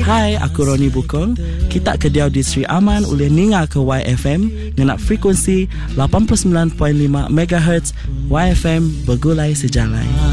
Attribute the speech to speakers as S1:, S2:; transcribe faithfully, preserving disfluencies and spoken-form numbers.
S1: Hai, aku Roni Bukong. Kita kediau di Sri Aman oleh ninga ke Y F M dengan frekuensi lapan puluh sembilan perpuluhan lima megahertz. Y F M bergulai sejalan.